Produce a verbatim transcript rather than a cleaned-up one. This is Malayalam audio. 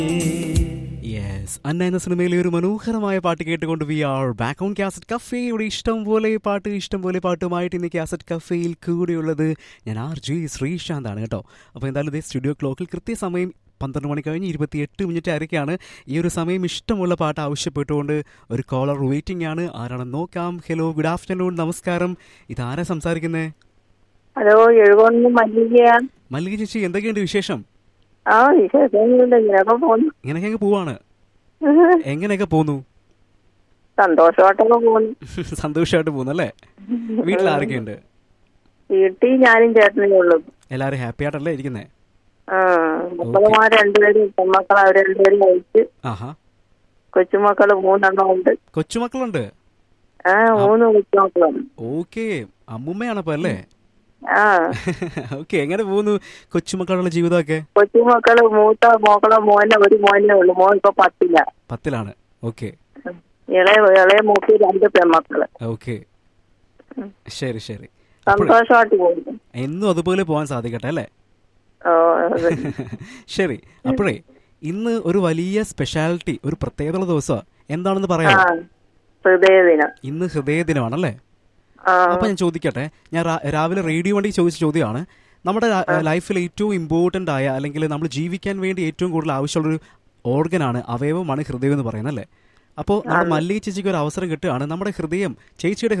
യെസ്, അന്ന എന്ന സിനിമയിലെ ഒരു മനോഹരമായ പാട്ട് കേട്ടുകൊണ്ട് V are back on cassette cafe. ഇവിടെ ഇഷ്ടം പോലെ പാട്ട് ഇഷ്ടം പോലെ പാട്ടുമായിട്ട് ഇന്ന് കാസറ്റ് കഫേയിൽ കൂടെയുള്ളത് ഞാൻ ആർ ജി ശ്രീശാന്താണ് കേട്ടോ. അപ്പോൾ എന്തായാലും ഇതേ സ്റ്റുഡിയോ ക്ലോക്കിൽ കൃത്യസമയം പന്ത്രണ്ട് മണി കഴിഞ്ഞ് ഇരുപത്തിയെട്ട് മിനിറ്റ് ആയിരിക്കാണ്. ഈ ഒരു സമയം ഇഷ്ടമുള്ള പാട്ട് ആവശ്യപ്പെട്ടുകൊണ്ട് ഒരു കോളർ വെയിറ്റിംഗ് ആണ്. ആരാണെന്ന് നോക്കാം. ഹലോ, ഗുഡ് ആഫ്റ്റർനൂൺ, നമസ്കാരം. ഇതാരാ സംസാരിക്കുന്നത്? ഹലോ, എഴുപൊന്ന് മല്ലികയാ. മല്ലിക ചേച്ചി, എന്തൊക്കെയുണ്ട് വിശേഷം? ആ വിശേഷങ്ങളുണ്ട്, ഇങ്ങനെയൊക്കെ പോന്നു. ഇങ്ങനെയൊക്കെ അങ്ങ് പോവാണ്. എങ്ങനെയൊക്കെ പോന്നു? സന്തോഷമായിട്ടൊക്കെ പോന്നു. സന്തോഷമായിട്ട് പോകുന്നു അല്ലേ? വീട്ടിൽ ആരൊക്കെയുണ്ട്? വീട്ടിൽ ഞാനും ചേട്ടനേ ഉള്ളൂ. എല്ലാരും ഹാപ്പി ആയിട്ടല്ലേ ഇരിക്കുന്നേ? ആ മക്കളുമാർ രണ്ടുപേരും പെൺമക്കൾ, അവർ രണ്ടുപേരും കഴിച്ച്. ആഹാ, കൊച്ചുമക്കള് മൂന്നെണ്ണം ഉണ്ട്. കൊച്ചുമക്കളുണ്ട്? ആ മൂന്ന് കൊച്ചുമക്കളുണ്ട്. ഓക്കെ, അമ്മുമ്മയാണപ്പോ അല്ലേ? ആ ഓക്കെ, എങ്ങനെ പോകുന്നു കൊച്ചുമക്കളുടെ ജീവിതമൊക്കെ? കൊച്ചുമക്കള് മൂത്ത മോക്കളെ മോനെ ഒരു മോനെ ഉള്ളു. മോൻ ഇപ്പൊ പത്തില്ല. പത്തിലാണ്. ഓക്കെ, ഇളയ ഇളയ മോക്ക് രണ്ട് പെൺമക്കള്. ഓക്കെ, ശരി ശരി. സന്തോഷമായിട്ട് പോകുന്നു. എന്നും അതുപോലെ പോകാൻ സാധിക്കട്ടെ അല്ലേ? ഓ ശരി. അപ്പോഴേ ഇന്ന് ഒരു വലിയ സ്പെഷ്യാലിറ്റി, ഒരു പ്രത്യേകത ദിവസമാണ്. എന്താണെന്ന് പറയാം? ഹൃദയദിനം. ഇന്ന് ഹൃദയ ദിനമാണല്ലേ? അപ്പൊ ഞാൻ ചോദിക്കട്ടെ, ഞാൻ രാവിലെ റേഡിയോ വണ്ടി ചോദിച്ച ചോദ്യമാണ്. നമ്മുടെ ലൈഫിൽ ഏറ്റവും ഇമ്പോർട്ടന്റ് ആയ, അല്ലെങ്കിൽ നമ്മൾ ജീവിക്കാൻ വേണ്ടി ഏറ്റവും കൂടുതൽ ആവശ്യമുള്ളൊരു ഓർഗനാണ്, അവയവമാണ് ഹൃദയം എന്ന് പറയുന്നത് അല്ലേ? അപ്പോൾ നമ്മുടെ മല്ലിക ചേച്ചിക്ക് ഒരു അവസരം കിട്ടുകയാണ്. നമ്മുടെ ഹൃദയം, ചേച്ചിയുടെ